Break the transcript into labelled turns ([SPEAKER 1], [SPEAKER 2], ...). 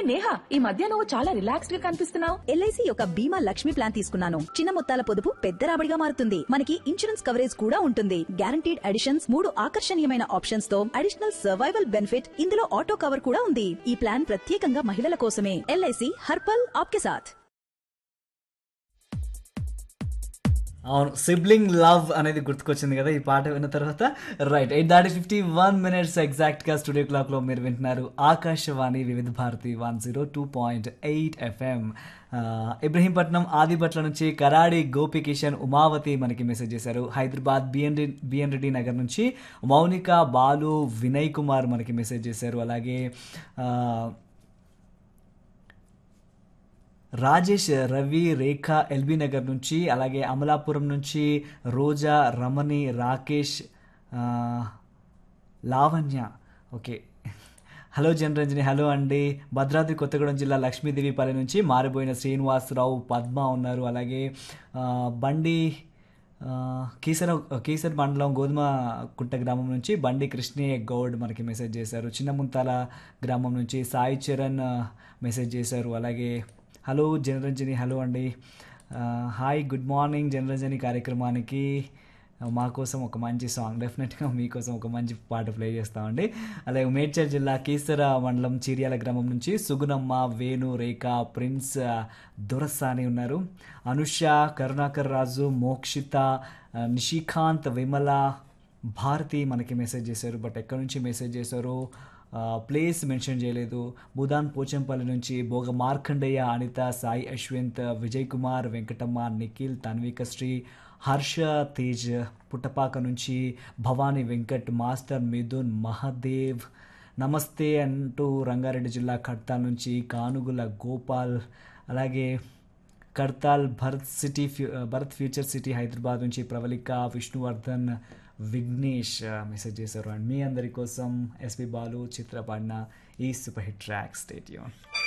[SPEAKER 1] నేహా, ఈ మధ్య నువ్వు చాలా రిలాక్స్డ్ గా కనిపిస్తున్నావు.
[SPEAKER 2] ఎల్ఐసి యొక్క బీమా లక్ష్మి ప్లాన్ తీసుకున్నాను. చిన్న మొత్తాల పొదుపు పెద్ద రాబడిగా మారుతుంది. మనకి ఇన్సూరెన్స్ కవరేజ్ కూడా ఉంటుంది. గ్యారంటీడ్ అడిషన్స్, 3 ఆకర్షణీయమైన ఆప్షన్స్ తో అడిషనల్ సర్వైవల్ బెనిఫిట్, ఇందులో ఆటో కవర్ కూడా ఉంది. ఈ ప్లాన్ ప్రత్యేకంగా మహిళల కోసమే. ఎల్ఐసి హర్పల్ ఆప్కే సాథ్.
[SPEAKER 3] అవును, సిబ్లింగ్ లవ్ అనేది గుర్తుకొచ్చింది కదా ఈ పాట విన్న తర్వాత. రైట్, 8:51 ఎగ్జాక్ట్గా స్టూడియో క్లాక్లో మీరు వింటున్నారు ఆకాశవాణి వివిధ భారతి 102.8 FM. ఇబ్రహీంపట్నం ఆదిబట్ల నుంచి కరాడి గోపికిషన్ ఉమావతి మనకి మెసేజ్ చేశారు. హైదరాబాద్ బిఎన్ రెడ్డి నగర్ నుంచి మౌనిక, బాలు, వినయ్ కుమార్ మనకి మెసేజ్ చేశారు. అలాగే రాజేష్, రవి, రేఖ ఎల్బీ నగర్ నుంచి, అలాగే అమలాపురం నుంచి రోజా, రమణి, Rakesh, Lavanya. Okay, hello Janaranjani. Hello అండి. భద్రాద్రి కొత్తగూడెం జిల్లా లక్ష్మీదేవిపల్లి నుంచి మారిపోయిన శ్రీనివాసరావు, పద్మ ఉన్నారు. అలాగే బండి కీసర్ మండలం గోధుమ కుంట గ్రామం నుంచి బండి కృష్ణయ్య గౌడ్ మనకి మెసేజ్ చేశారు. చిన్నముంతాల గ్రామం నుంచి సాయి చరణ్ మెసేజ్ చేశారు. అలాగే హలో జనరంజని. హలో అండి. హాయ్, గుడ్ మార్నింగ్ జనరంజని కార్యక్రమానికి మా కోసం ఒక మంచి సాంగ్, డెఫినెట్గా మీకోసం ఒక మంచి పాట ప్లే చేస్తామండి. అలాగే మేడ్చల్ జిల్లా కీసర మండలం చీర్యాల గ్రామం నుంచి సుగుణమ్మ, వేణు, రేఖ, ప్రిన్స్, దొరసాని ఉన్నారు. అనుష, కరుణాకర్ రాజు, మోక్షిత, నిషికాంత్, విమల, భారతి మనకి మెసేజ్ చేశారు. బట్ ఎక్కడి నుంచి మెసేజ్ చేశారో ప్లేస్ మెన్షన్ చేయలేదు. భూదాన్ పోచంపల్లి నుంచి భోగ మార్కండయ్య, అనిత, సాయి అశ్వంత్, విజయ్ కుమార్, వెంకటమ్మ, నిఖిల్, తన్విక శ్రీ, హర్ష తేజ్, పుట్టపాక నుంచి భవానీ వెంకట్, మాస్టర్ మిథున్, మహాదేవ్, నమస్తే అంటూ రంగారెడ్డి జిల్లా కడ్తాల్ నుంచి కానుగుల గోపాల్, అలాగే కడ్తాల్ భరత్ ఫ్యూచర్ సిటీ హైదరాబాద్ నుంచి ప్రవళిక, విష్ణువర్ధన్, విఘ్నేష్ మెసేజ్ చేశారు. అండ్ మీ అందరి కోసం ఎస్పి బాలు, చిత్ర పాడిన ఈ super hit track. Stay tune.